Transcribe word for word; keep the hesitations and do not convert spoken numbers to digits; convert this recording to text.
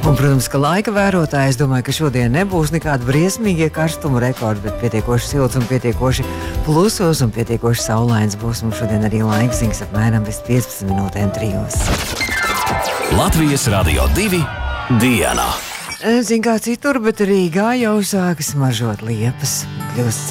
Un, protams, ka laika vērotāji, es domāju, ka šodien nebūs nekāda briesmīgie karstuma rekordi, bet pietiekoši silts un pietiekoši plusos un pietiekoši saulains būs. Mums šodien arī laika ziņas apmēram bez piecpadsmit minūtēm trijos. Latvijas Radio divi diena. Zin kā citur, bet Rīgā jau sākas smaržot liepas. Kļūst